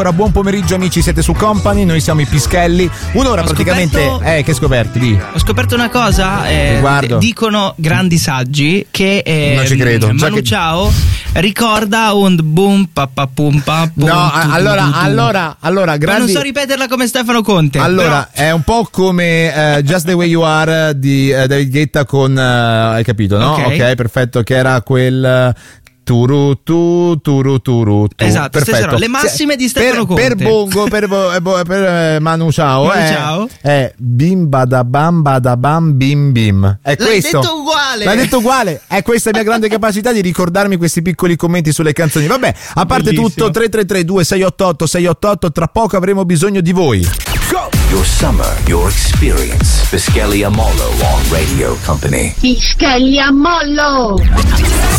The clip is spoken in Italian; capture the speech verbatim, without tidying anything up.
Ora, buon pomeriggio amici, siete su Company, noi siamo i Pischelli. Un'ora Ho praticamente. scoperto- Eh, che scoperti? Di. Ho scoperto una cosa, eh, Riguardo. d- dicono grandi saggi che eh, Non ci credo. Già Manu che- Chao ricorda un boom papà pum pa pum, No, tu, tu, allora, tu, tu. allora, allora, Ma grandi. non so ripeterla come Stefano Conte. Allora, però- è un po' come eh, Just the Way You Are di eh, David Guetta con eh, hai capito, no? Ok. Ok, perfetto, che era quel eh, turu tu turu turu tu. Esatto, perfetto. stasera, le massime di Stefano per, Conte. per Bongo, per, Bo- eh, Bo- per eh, Manu Chao, Manu è, Chao. è bim bada bam bada bam bim bim. È L'hai questo. detto uguale. L'hai detto uguale. È questa la mia grande capacità di ricordarmi questi piccoli commenti sulle canzoni. Vabbè, a parte Bellissimo. tutto, tre tre tre due sei otto otto sei otto otto, tra poco avremo bisogno di voi. Your summer, your experience. Pischelli Amolo on Radio Company. Pischelli a mollo!